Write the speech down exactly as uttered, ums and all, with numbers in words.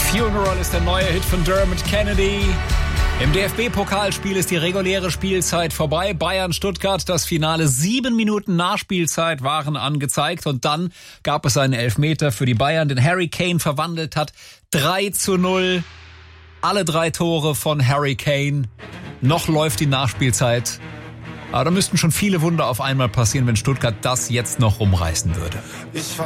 Funeral ist der neue Hit von Dermot Kennedy. Im D F B-Pokalspiel ist die reguläre Spielzeit vorbei. Bayern-Stuttgart, das Finale. Sieben Minuten Nachspielzeit waren angezeigt. Und dann gab es einen Elfmeter für die Bayern, den Harry Kane verwandelt hat. drei zu null. Alle drei Tore von Harry Kane. Noch läuft die Nachspielzeit. Aber da müssten schon viele Wunder auf einmal passieren, wenn Stuttgart das jetzt noch rumreißen würde. Ich